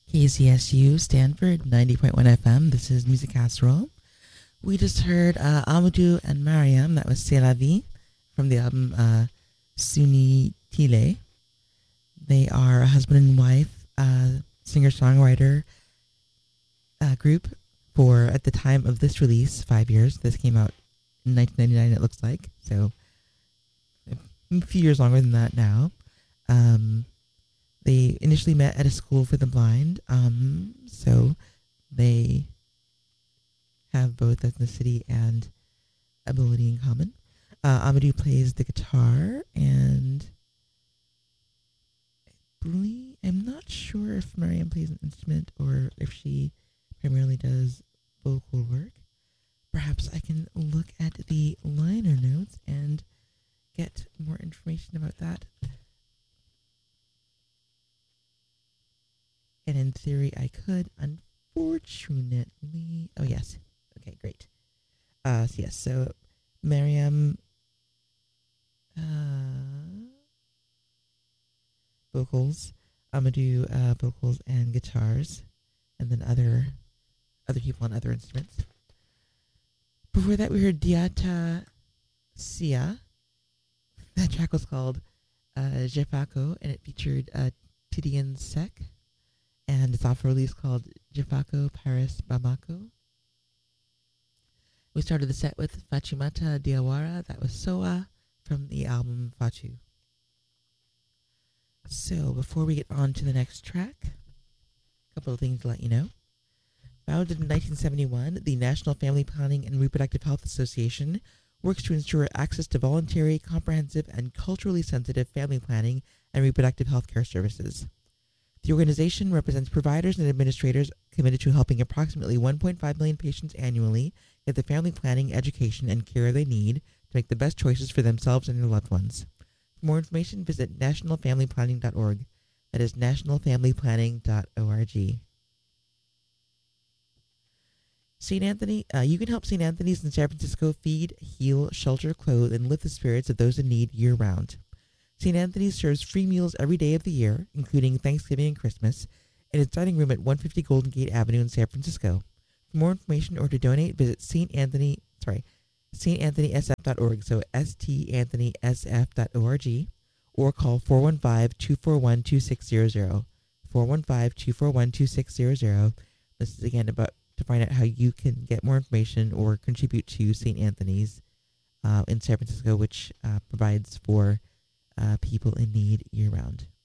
KZSU Stanford 90.1 FM. This is Music Casserole. We just heard Amadou and Mariam. That was C'est la vie from the album Suni Tile. They are a husband and wife singer-songwriter group for, at the time of this release, 5 years. This came out in 1999, it looks like. So a few years longer than that now. They initially met at a school for the blind, so they have both ethnicity and ability in common. Amadou plays the guitar, and I'm not sure if Mariam plays an instrument or if she primarily does vocal work. Perhaps I can look at the liner notes and get more information about that. And in theory, I could. Unfortunately, oh yes. Okay, great. So Mariam, vocals, Amadou, vocals and guitars, and then other people on other instruments. Before that, we heard Diata Sia. That track was called Jefako, and it featured Tidiane Seck. And it's off a release called Jefako Paris Bamako. We started the set with Fatoumata Diawara. That was Soa from the album Fatou. So before we get on to the next track, a couple of things to let you know. Founded in 1971, the National Family Planning and Reproductive Health Association works to ensure access to voluntary, comprehensive, and culturally sensitive family planning and reproductive health care services. The organization represents providers and administrators committed to helping approximately 1.5 million patients annually get the family planning, education, and care they need to make the best choices for themselves and their loved ones. For more information, visit nationalfamilyplanning.org. That is nationalfamilyplanning.org. St. Anthony, you can help St. Anthony's in San Francisco feed, heal, shelter, clothe, and lift the spirits of those in need year-round. St. Anthony's serves free meals every day of the year, including Thanksgiving and Christmas, in its dining room at 150 Golden Gate Avenue in San Francisco. For more information or to donate, visit StAnthonysF.org, so StAnthonySF.org, or call 415-241-2600. 415-241-2600. This is again about to find out how you can get more information or contribute to St. Anthony's in San Francisco, which provides for people in need year-round.